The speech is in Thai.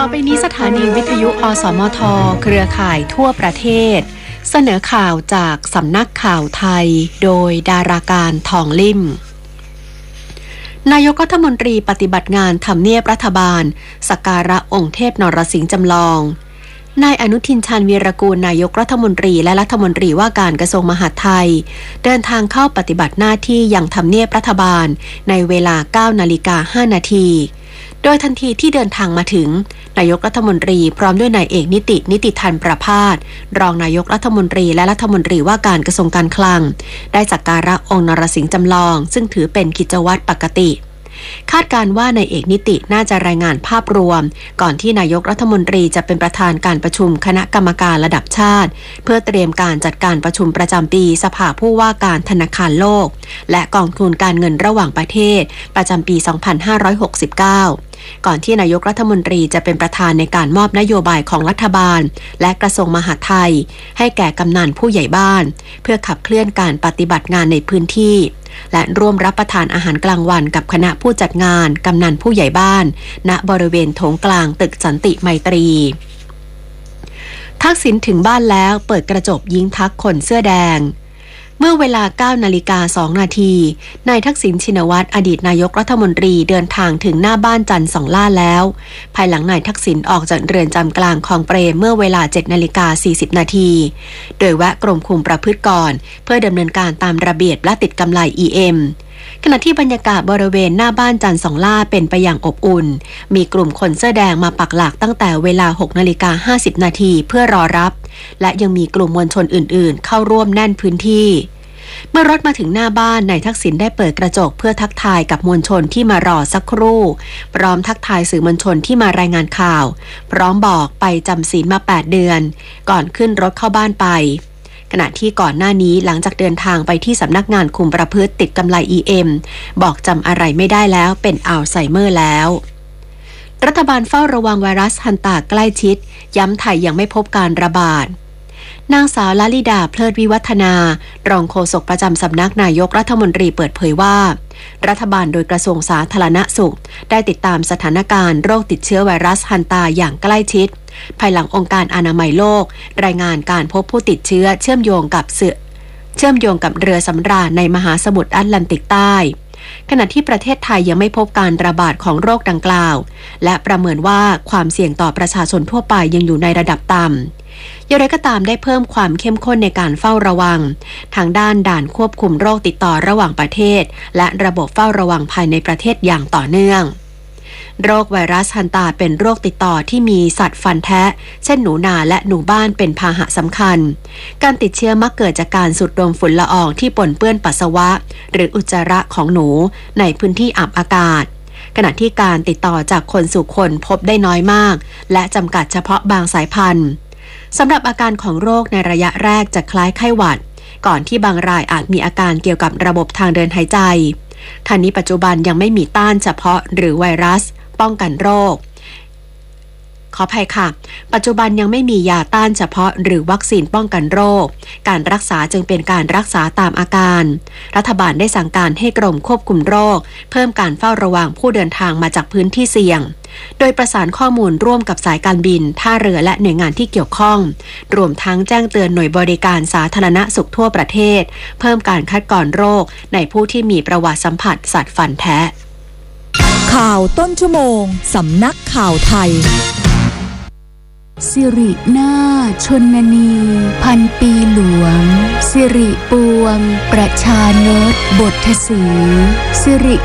ต่อไปนี้สถานีวิทยุอสมทเครือข่ายทั่วประเทศเสนอข่าวจากสำนักข่าวไทยโดยดาราการทองลิ่มนายกรัฐมนตรีปฏิบัติงานทำเนียบรัฐบาลสักการะองค์เทพนรสิงห์จำลองนายอนุทินชาญวีรกูลนายกรัฐมนตรีและรัฐมนตรีว่าการกระทรวงมหาดไทยเดินทางเข้าปฏิบัติหน้าที่ยังทำเนียบรัฐบาลในเวลา 9:05 นาทีโดยทันทีที่เดินทางมาถึงนายกรัฐมนตรีพร้อมด้วยนายเอกนิติธันประภาสรองนายกรัฐมนตรีและรัฐมนตรีว่าการกระทรวงการคลังได้สักการะองค์นรสิงห์จำลองซึ่งถือเป็นกิจวัตรปกติคาดการว่านายเอกนิติน่าจะรายงานภาพรวมก่อนที่นายกรัฐมนตรีจะเป็นประธานการประชุมคณะกรรมการระดับชาติเพื่อเตรียมการจัดการประชุมประจำปีสภาผู้ว่าการธนาคารโลกและกองทุนการเงินระหว่างประเทศประจำปี 2569 ก่อนที่นายกรัฐมนตรีจะเป็นประธานในการมอบนโยบายของรัฐบาลและกระทรวงมหาดไทยให้แก่กำนันผู้ใหญ่บ้านเพื่อขับเคลื่อนการปฏิบัติงานในพื้นที่และร่วมรับประทานอาหารกลางวันกับคณะผู้จัดงานกำนันผู้ใหญ่บ้านณบริเวณโถงกลางตึกสันติไมตรีทักษิณถึงบ้านแล้วเปิดกระจกยิงทักคนเสื้อแดงเมื่อเวลา 9:02 นาทีนายทักษิณชินวัตรอดีตนายกรัฐมนตรีเดินทางถึงหน้าบ้านจันทร์สองล่าแล้วภายหลังนายทักษิณออกจากเรือนจำกลางคลองเปรมเมื่อเวลา 7:40 นาทีโดยแวะกรมคุมประพฤติก่อนเพื่อดำเนินการตามระเบียบและติดกำไล EM ขณะที่บรรยากาศบริเวณหน้าบ้านจันทร์สองล่าเป็นไปอย่างอบอุ่นมีกลุ่มคนเสื้อแดงมาปักหลักตั้งแต่เวลา 6:50 นาทีเพื่อรอรับและยังมีกลุ่มมวลชนอื่นๆเข้าร่วมแน่นพื้นที่เมื่อรถมาถึงหน้าบ้านนายทักษิณได้เปิดกระจกเพื่อทักทายกับมวลชนที่มารอสักครู่พร้อมทักทายสื่อมวลชนที่มารายงานข่าวพร้อมบอกไปจำศีลมา8 เดือนก่อนขึ้นรถเข้าบ้านไปขณะที่ก่อนหน้านี้หลังจากเดินทางไปที่สำนักงานคุมประพฤติติดกำไล EM บอกจำอะไรไม่ได้แล้วเป็นอัลไซเมอร์แล้วรัฐบาลเฝ้าระวังไวรัสฮันตาใกล้ชิดย้ำไทยยังไม่พบการระบาดนางสาวลลิดาเพลิดวิวัฒนารองโฆษกประจำสำนักนายกรัฐมนตรีเปิดเผยว่ารัฐบาลโดยกระทรวงสาธารณสุขได้ติดตามสถานการณ์โรคติดเชื้อไวรัสฮันตาอย่างใกล้ชิดภายหลังองค์การอนามัยโลกรายงานการพบผู้ติดเชื้อเชื่อมโยงกับเรือสำราญในมหาสมุทรแอตแลนติกใต้ขณะที่ประเทศไทยยังไม่พบการระบาดของโรคดังกล่าวและประเมินว่าความเสี่ยงต่อประชาชนทั่วไปยังอยู่ในระดับต่ำอย่างไรก็ตามได้เพิ่มความเข้มข้นในการเฝ้าระวังทางด้านด่านควบคุมโรคติดต่อระหว่างประเทศและระบบเฝ้าระวังภายในประเทศอย่างต่อเนื่องโรคไวรัสฮันตาเป็นโรคติดต่อที่มีสัตว์ฟันแทะเช่นหนูนาและหนูบ้านเป็นพาหะสำคัญการติดเชื้อมักเกิดจากการสูดดมฝุ่นละอองที่ปนเปื้อนปัสสาวะหรืออุจจาระของหนูในพื้นที่อับอากาศขณะที่การติดต่อจากคนสู่คนพบได้น้อยมากและจำกัดเฉพาะบางสายพันธุ์สำหรับอาการของโรคในระยะแรกจะคล้ายไข้หวัดก่อนที่บางรายอาจมีอาการเกี่ยวกับระบบทางเดินหายใจทั้งนี้ปัจจุบันยังไม่มีต้านเฉพาะหรือไวรัสป้องกันโรคขออภัยค่ะปัจจุบันยังไม่มียาต้านเฉพาะหรือวัคซีนป้องกันโรคการรักษาจึงเป็นการรักษาตามอาการรัฐบาลได้สั่งการให้กรมควบคุมโรคเพิ่มการเฝ้าระวังผู้เดินทางมาจากพื้นที่เสี่ยงโดยประสานข้อมูลร่วมกับสายการบินท่าเรือและหน่วยงานที่เกี่ยวข้องรวมทั้งแจ้งเตือนหน่วยบริการสาธารณสุขทั่วประเทศเพิ่มการคัดกรองโรคในผู้ที่มีประวัติสัมผัสสัตว์ฟันแทะข่าวต้นชั่วโมงสำนักข่าวไทยสิรินาถชนนีพันปีหลวงสิริปวงประชานตบทสีสิริ